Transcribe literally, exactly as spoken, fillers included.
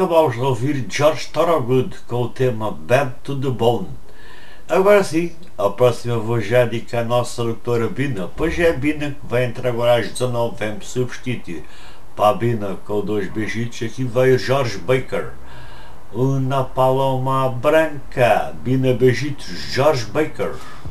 acabámos de ouvir George Thorogood com o tema Bad to the Bone. Agora sim, a próxima vou já dedicar à nossa doutora Bina, pois é a Bina que vai entrar agora às dezanove, vem me substituir. Para a Bina com dois beijitos, aqui veio George Baker. Una paloma branca, Bina beijitos, George Baker.